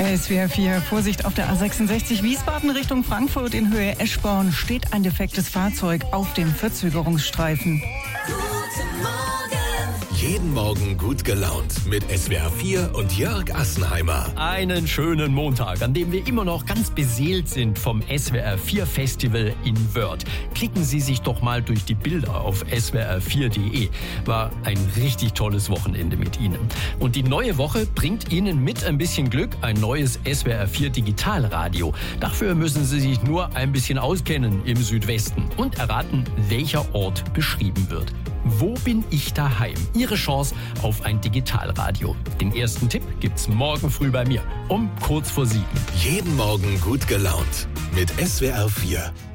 SWR 4, Vorsicht auf der A66 Wiesbaden Richtung Frankfurt in Höhe Eschborn steht ein defektes Fahrzeug auf dem Verzögerungsstreifen. Jeden Morgen gut gelaunt mit SWR 4 und Jörg Assenheimer. Einen schönen Montag, an dem wir immer noch ganz beseelt sind vom SWR 4 Festival in Wörth. Klicken Sie sich doch mal durch die Bilder auf swr4.de. War ein richtig tolles Wochenende mit Ihnen. Und die neue Woche bringt Ihnen mit ein bisschen Glück ein neues SWR 4 Digitalradio. Dafür müssen Sie sich nur ein bisschen auskennen im Südwesten und erraten, welcher Ort beschrieben wird. Wo bin ich daheim? Ihre Chance auf ein Digitalradio. Den ersten Tipp gibt's morgen früh bei mir um kurz vor 7. Jeden Morgen gut gelaunt mit SWR 4.